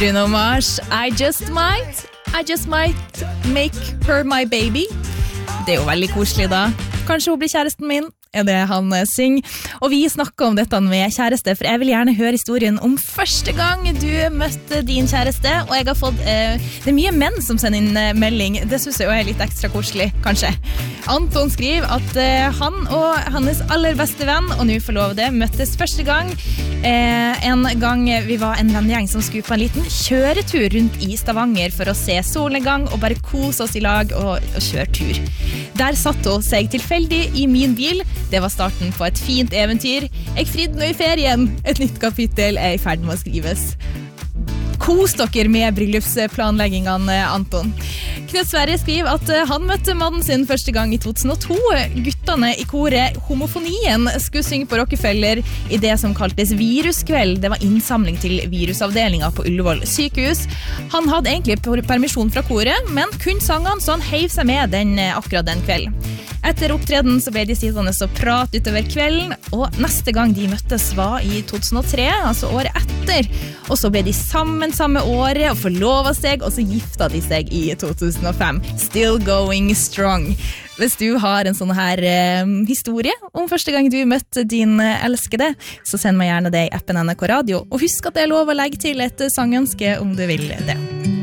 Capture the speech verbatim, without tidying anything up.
Bruno Mars, I just might, I just might make her my baby. Det er jo veldig koselig da. Kanskje hun blir kjæresten min, er det han synger. Og vi snakker om dette med kjæreste, for jeg vil gjerne høre historien om første gang du møtte din kjæreste, og jeg har fått, eh, det er mye menn som sender inn eh, melding, det synes jeg jo er litt ekstra koselig, kanskje. Anton skriver at eh, han og hans aller beste venn, og nå forlovede, møttes første gang, eh, en gang vi var en vennegjeng som skulle på en liten kjøretur rundt i Stavanger for å se solnedgang og bare kose oss i lag og, og kjøre tur. Der satt hun seg tilfeldig i min bil. Det var starten på et fint eventyr. Jeg fridde nå i ferien. Et nytt kapittel er i ferd med å skrives. Kos dere med bryllupsplanleggingene, Anton. Knut Sverre skriver at han møtte mannen sin første gang i to tusen og to. Guttene i koret Homofonien skulle synge på Rockefeller i det som kaltes Viruskveld. Det var innsamling til virusavdelingen på Ullevål sykehus. Han hadde egentlig permisjon fra koret, men kun sang han, så han heiv seg med den akkurat den kvelden. Etter opptreden så ble de sittende så prat utover kvelden, og neste gang de møttes var i to tusen og tre, altså året etter. Og så ble de sammen samme året og forlovet seg, og så gifta de seg i to tusen og fem. Still going strong. Hvis du har en sånn her eh, historie om første gang du møtte din elskede, så send meg gjerne det i appen N R K Radio. Og husk at det er lov å legge til et sangønske om du vil det.